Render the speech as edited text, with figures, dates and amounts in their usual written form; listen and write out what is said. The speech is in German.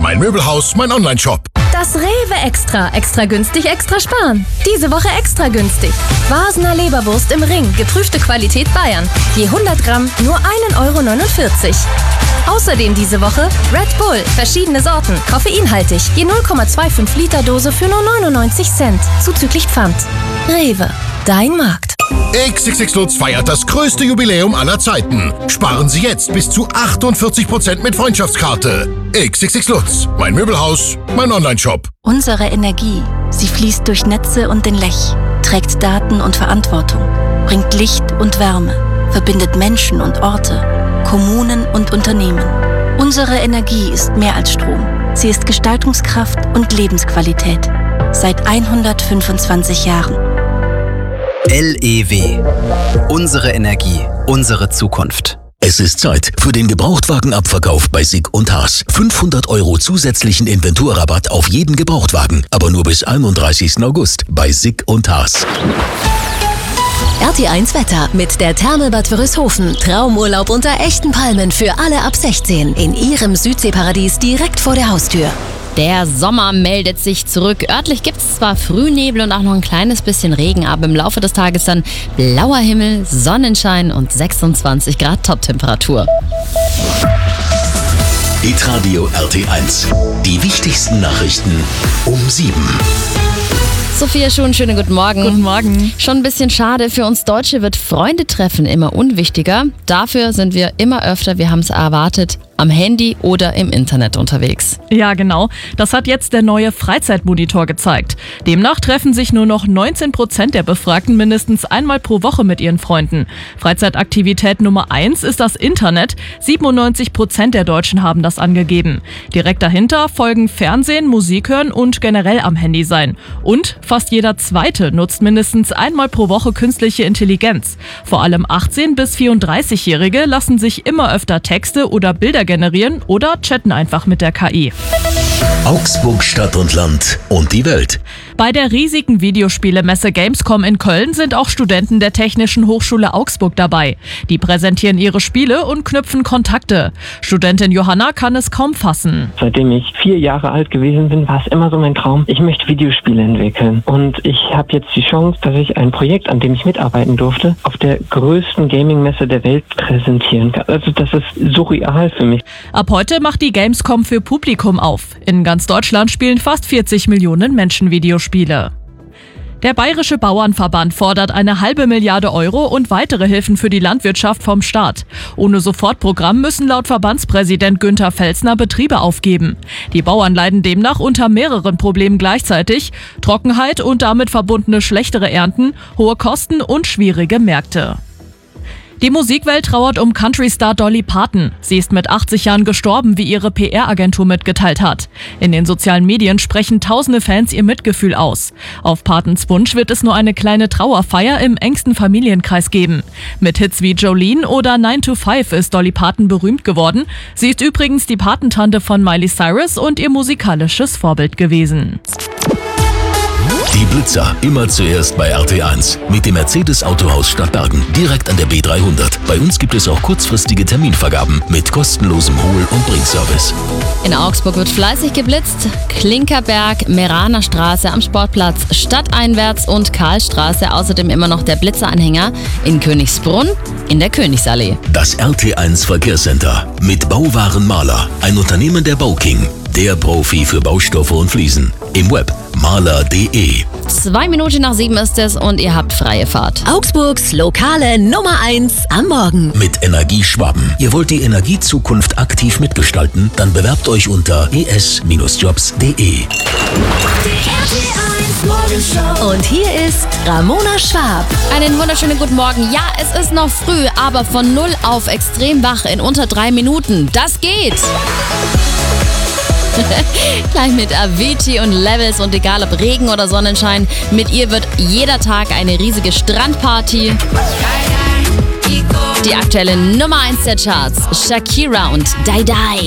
Mein Möbelhaus, mein Onlineshop. Das Rewe Extra. Extra günstig, extra sparen. Diese Woche extra günstig. Vasener Leberwurst im Ring. Geprüfte Qualität Bayern. Je 100 Gramm nur 1,49 €. Außerdem diese Woche Red Bull. Verschiedene Sorten. Koffeinhaltig. Je 0,25 Liter Dose für nur 99 Cent. Zuzüglich Pfand. Rewe. Dein Markt. XXX Lutz feiert das größte Jubiläum aller Zeiten. Sparen Sie jetzt bis zu 48% mit Freundschaftskarte. XXX Lutz. Mein Möbelhaus, mein Onlineshop. Unsere Energie, sie fließt durch Netze und den Lech, trägt Daten und Verantwortung, bringt Licht und Wärme, verbindet Menschen und Orte, Kommunen und Unternehmen. Unsere Energie ist mehr als Strom. Sie ist Gestaltungskraft und Lebensqualität. Seit 125 Jahren. LEW. Unsere Energie, unsere Zukunft. Es ist Zeit für den Gebrauchtwagenabverkauf bei SICK & Haas. 500 € zusätzlichen Inventurrabatt auf jeden Gebrauchtwagen, aber nur bis 31. August bei SICK & Haas. RT1 Wetter mit der Thermelbad Wörishofen. Traumurlaub unter echten Palmen für alle ab 16 in Ihrem Südseeparadies direkt vor der Haustür. Der Sommer meldet sich zurück. Örtlich gibt es zwar Frühnebel und auch noch ein kleines bisschen Regen, aber im Laufe des Tages dann blauer Himmel, Sonnenschein und 26 Grad Toptemperatur. Hitradio RT1. Die wichtigsten Nachrichten um 7. Sophia Schuhn, schönen guten Morgen. Guten Morgen. Schon ein bisschen schade, für uns Deutsche wird Freunde treffen immer unwichtiger. Dafür sind wir immer öfter, wir haben es erwartet, am Handy oder im Internet unterwegs. Ja, genau. Das hat jetzt der neue Freizeitmonitor gezeigt. Demnach treffen sich nur noch 19% der Befragten mindestens einmal pro Woche mit ihren Freunden. Freizeitaktivität Nummer 1 ist das Internet. 97% der Deutschen haben das angegeben. Direkt dahinter folgen Fernsehen, Musik hören und generell am Handy sein. Und fast jeder Zweite nutzt mindestens einmal pro Woche künstliche Intelligenz. Vor allem 18- bis 34-Jährige lassen sich immer öfter Texte oder Bilder generieren oder chatten einfach mit der KI. Augsburg, Stadt und Land und die Welt. Bei der riesigen Videospielemesse Gamescom in Köln sind auch Studenten der Technischen Hochschule Augsburg dabei. Die präsentieren ihre Spiele und knüpfen Kontakte. Studentin Johanna kann es kaum fassen. Seitdem ich 4 Jahre alt gewesen bin, war es immer so mein Traum, ich möchte Videospiele entwickeln. Und ich habe jetzt die Chance, dass ich ein Projekt, an dem ich mitarbeiten durfte, auf der größten Gaming-Messe der Welt präsentieren kann. Also das ist surreal für mich. Ab heute macht die Gamescom für Publikum auf. In ganz Deutschland spielen fast 40 Millionen Menschen Videospiele. Der Bayerische Bauernverband fordert 1,5 Milliarden € und weitere Hilfen für die Landwirtschaft vom Staat. Ohne Sofortprogramm müssen laut Verbandspräsident Günther Felsner Betriebe aufgeben. Die Bauern leiden demnach unter mehreren Problemen gleichzeitig: Trockenheit und damit verbundene schlechtere Ernten, hohe Kosten und schwierige Märkte. Die Musikwelt trauert um Country-Star Dolly Parton. Sie ist mit 80 Jahren gestorben, wie ihre PR-Agentur mitgeteilt hat. In den sozialen Medien sprechen tausende Fans ihr Mitgefühl aus. Auf Partons Wunsch wird es nur eine kleine Trauerfeier im engsten Familienkreis geben. Mit Hits wie Jolene oder 9 to 5 ist Dolly Parton berühmt geworden. Sie ist übrigens die Patentante von Miley Cyrus und ihr musikalisches Vorbild gewesen. Die Blitzer, immer zuerst bei RT1. Mit dem Mercedes Autohaus Stadtbergen, direkt an der B300. Bei uns gibt es auch kurzfristige Terminvergaben mit kostenlosem Hol- und Bringservice. In Augsburg wird fleißig geblitzt. Klinkerberg, Meraner Straße am Sportplatz, Stadteinwärts und Karlstraße. Außerdem immer noch der Blitzeranhänger in Königsbrunn in der Königsallee. Das RT1 Verkehrscenter mit Bauwaren Maler, ein Unternehmen der Bauking. Der Profi für Baustoffe und Fliesen. Im Web maler.de. 2 Minuten nach 7 ist es und ihr habt freie Fahrt. Augsburgs lokale Nummer 1 am Morgen. Mit Energieschwaben. Ihr wollt die Energiezukunft aktiv mitgestalten? Dann bewerbt euch unter es-jobs.de. Und hier ist Ramona Schwab. Einen wunderschönen guten Morgen. Ja, es ist noch früh, aber von 0 auf extrem wach in unter 3 Minuten. Das geht! Gleich mit Avicii und Levels und egal ob Regen oder Sonnenschein, mit ihr wird jeder Tag eine riesige Strandparty. Die aktuelle Nummer 1 der Charts, Shakira und Die Die.